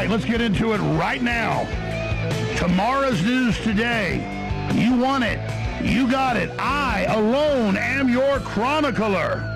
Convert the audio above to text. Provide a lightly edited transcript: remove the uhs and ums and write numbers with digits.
right, let's get into it right now. Tomorrow's news today. You want it. You got it. I alone am your chronicler.